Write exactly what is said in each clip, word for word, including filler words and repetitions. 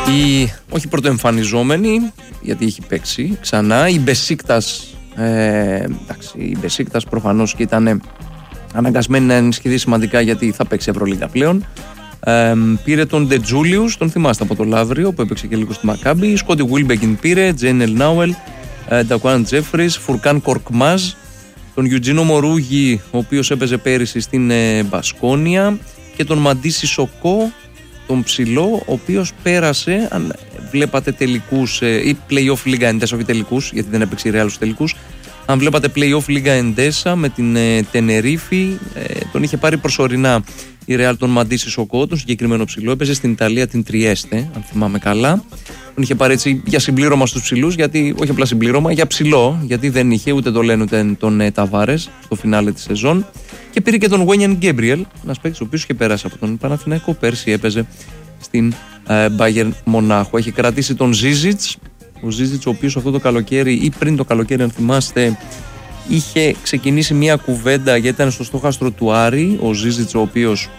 Η, όχι πρωτοεμφανιζόμενη, γιατί έχει παίξει ξανά, η Μπεσίκτας, ε, εντάξει, η Μπεσίκτας προφανώς και ήταν αναγκασμένη να ενισχυθεί σημαντικά γιατί θα παίξει Ευρωλίγκα πλέον. Ε, πήρε τον Ντετζούλιους, τον θυμάστε από το Λαύριο που έπαιξε και λίγο στη Μακάμπη. Σκότι Βίλμπεκιν πήρε, Τζέινελ Νάουελ, Ντακουάν Τζέφρις, Φουρκάν Κορκμάζ, τον Γιουτζίνο Μορούγι, ο οποίος έπαιζε πέρυσι στην ε, Μπασκόνια, και τον Μαντί Σισοκό, τον ψηλό, ο οποίος πέρασε, αν βλέπατε τελικούς ε, ή play-off Liga Endesa, όχι τελικούς, γιατί δεν έπαιξε η Real στους τελικούς. Αν βλέπατε play-off Liga Endesa με την ε, Τενερίφη, ε, τον είχε πάρει προσωρινά η Real τον Μαντί Σισοκό, τον συγκεκριμένο ψηλό. Έπαιζε στην Ιταλία την Τριέστε, αν θυμάμαι καλά. Τον είχε πάρει έτσι για συμπλήρωμα στους ψηλούς, γιατί, όχι απλά συμπλήρωμα, για ψηλό, γιατί δεν είχε ούτε τον Λεν ούτε τον ε, Ταβάρες στο φινάλε της σεζόν. Και πήρε και τον Γουένιαν Γκέμπριελ, ένας παίκτης ο οποίος είχε περάσει από τον Παναθηναϊκό, πέρσι έπαιζε στην ε, Bayern Μονάχου. Έχει κρατήσει τον Ζίζιτς, ο Ζίζιτς ο οποίος αυτό το καλοκαίρι ή πριν το καλοκαίρι, αν θυμάστε, είχε ξεκινήσει μια κουβέντα γιατί ήταν στο στόχαστρο του Άρη. Ο Ζίζιτς ο οποίος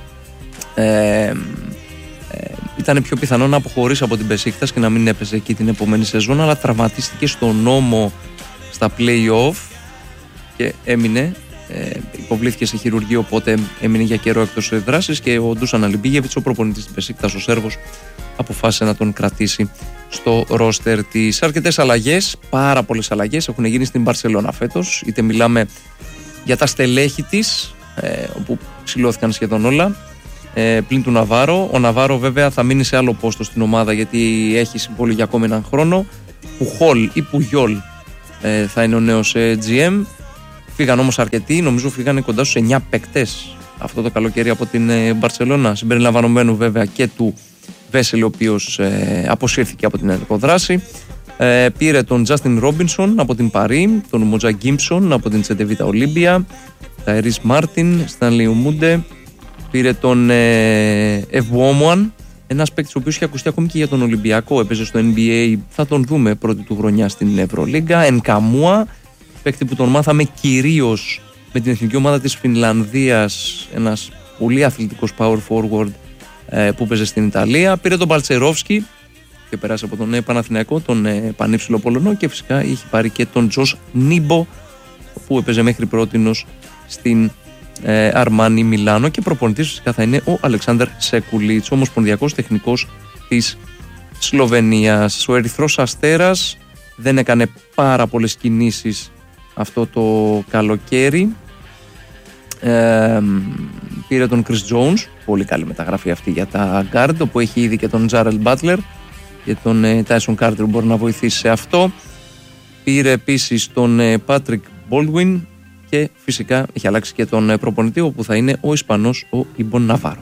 ε, ε, ήταν πιο πιθανό να αποχωρήσει από την Μπεσίκτας και να μην έπαιζε εκεί την επόμενη σεζόν, αλλά τραυματίστηκε στον νόμο στα play-off και έμεινε. Ε, υποβλήθηκε σε χειρουργείο, οπότε έμεινε για καιρό εκτός δράσης και ο Ντούσαν Αλιμπίγεβιτς, ο προπονητής της Μπεσίκτας, ο Σέρβος, αποφάσισε να τον κρατήσει στο ρόστερ της. Αρκετές αλλαγές, πάρα πολλές αλλαγές έχουν γίνει στην Μπαρσελόνα φέτος, είτε μιλάμε για τα στελέχη της, ε, όπου ψηλώθηκαν σχεδόν όλα, ε, πλην του Ναβάρο. Ο Ναβάρο βέβαια θα μείνει σε άλλο πόστο στην ομάδα γιατί έχει συμβόλαιο για ακόμη έναν χρόνο. Πουχόλ ή Πουγιόλ ε, θα είναι ο νέος ε, τζι εμ. Φύγαν όμως αρκετοί, νομίζω φύγανε κοντά στους εννιά παίκτες αυτό το καλοκαίρι από την Μπαρσελόνα, συμπεριλαμβανομένου βέβαια και του Βέσελ, ο οποίος ε, αποσύρθηκε από την ενεργοδράση. Ε, πήρε τον Τζάστιν Ρόμπινσον από την Παρί, τον Μοτζα Γκίμψον από την Τσεντεβίτα Ολύμπια, Ταϊρής Μάρτιν, Στάνλι Ομούντε, πήρε τον ε, Εβουόμουαν, ένας παίκτης ο οποίος είχε ακουστεί ακόμη και για τον Ολυμπιακό, έπαιζε στο N B A, θα τον δούμε πρώτη του χρονιά στην Ευρωλίγκα. Ενκαμούα, παίκτη που τον μάθαμε κυρίως με την εθνική ομάδα της Φινλανδίας, ένας πολύ αθλητικός power forward ε, που παίζε στην Ιταλία. Πήρε τον Παλτσερόφσκι και περάσει από τον ε, Παναθηναϊκό, τον ε, πανύψηλο Πολωνό, και φυσικά είχε πάρει και τον Τζος Νίμπο που έπαιζε μέχρι πρότινος στην ε, Αρμάνι Μιλάνο, και προπονητής φυσικά θα είναι ο Αλεξάνδερ Σεκουλίτς, ο ομοσπονδιακός τεχνικός της Σλοβενίας. Ο Ερυθρός Αστέρας δεν έκανε πάρα πολλές κινήσεις αυτό το καλοκαίρι. Ε, πήρε τον Chris Jones, πολύ καλή μεταγραφή αυτή για τα guard, όπου έχει ήδη και τον Τζάρελ Μπάτλερ και τον ε, Tyson Carter που μπορεί να βοηθήσει σε αυτό. Πήρε επίσης τον ε, Patrick Baldwin και φυσικά έχει αλλάξει και τον ε, προπονητή, όπου θα είναι ο Ισπανός ο Ιμπον Ναβάρο.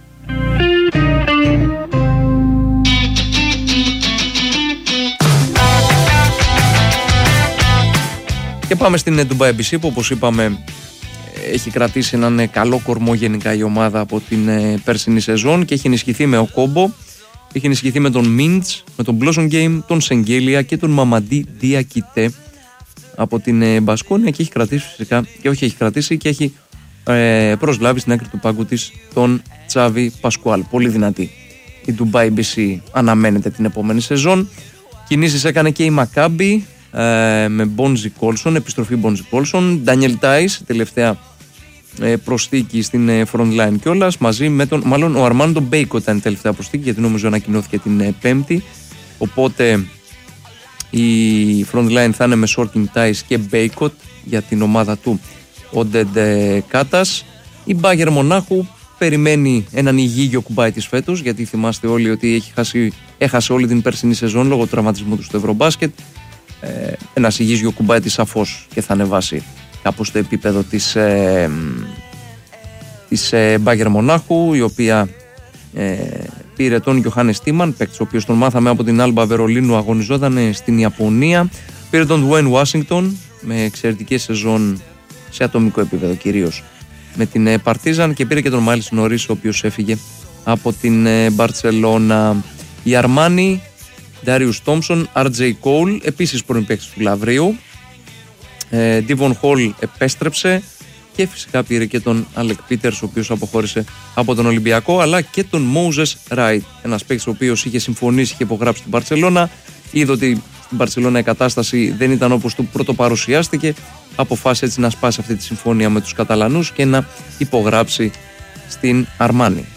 Και πάμε στην Dubai μπι σι που, όπως είπαμε, έχει κρατήσει έναν καλό κορμό γενικά η ομάδα από την περσινή σεζόν και έχει ενισχυθεί με ο Κόμπο, έχει ενισχυθεί με τον Μίντς, με τον Blossom Game, τον Σεγγέλια και τον Μαμαντί Διακιτέ από την Μπασκόνια, και έχει κρατήσει φυσικά, και όχι έχει κρατήσει και έχει ε, προσλάβει στην άκρη του πάγκου της τον Τσάβι Πασκουάλ. Πολύ δυνατή η Dubai μπι σι αναμένεται την επόμενη σεζόν. Κινήσεις έκανε και η Μακάμπη με Μπόνζι Κόλσον, επιστροφή Μπόνζι Κόλσον, Ντάνιελ Τάις, τελευταία προσθήκη στην front line κιόλας, μαζί με τον, μάλλον ο Αρμάντο Μπέικοτ ήταν η τελευταία προσθήκη, γιατί νομίζω ανακοινώθηκε την Πέμπτη, οπότε η front line θα είναι με Σόρκιν, Τάις και Μπέικοτ για την ομάδα του Οντεντ Κάτας. Η Μπάγερ Μονάχου περιμένει έναν υγιή κουμπάι της φέτος, γιατί θυμάστε όλοι ότι έχει χάσει, έχασε όλη την περσινή σεζόν λόγω του τραυματισμού του στο Ευρωμπάσκετ. Ε, ένας υγιής Γιοκουμπάιτης σαφώς και θα ανεβάσει κάπως το επίπεδο της, ε, της ε, Μπάγερ Μονάχου, η οποία ε, πήρε τον Γιωχάνες Τίμαν, παίκτης ο οποίος τον μάθαμε από την Άλμπα Βερολίνου, αγωνιζόταν στην Ιαπωνία. Πήρε τον Ντουέιν Ουάσιγκτον με εξαιρετική σεζόν σε ατομικό επίπεδο κυρίως με την Παρτίζαν, και πήρε και τον Μάιλς Νωρίς, ο οποίος έφυγε από την Μπαρτσελώνα. Η Αρμάνι, Ντάριους Τόμψον, αρ τζέι Cole, επίσης πρώην παίκτης του Λαυρίου. Ντίβον Χολ επέστρεψε. και φυσικά πήρε και τον Αλεκ Πίτερς, ο οποίος αποχώρησε από τον Ολυμπιακό, αλλά και τον Μόουζες Ράιτ, ένας παίκτης ο οποίος είχε συμφωνήσει, είχε υπογράψει στην Μπαρσελόνα, είδε ότι στην Μπαρσελόνα η κατάσταση δεν ήταν όπως του πρωτοπαρουσιάστηκε, αποφάσισε έτσι να σπάσει αυτή τη συμφωνία με τους Καταλανούς και να υπογράψει στην Αρμάνι.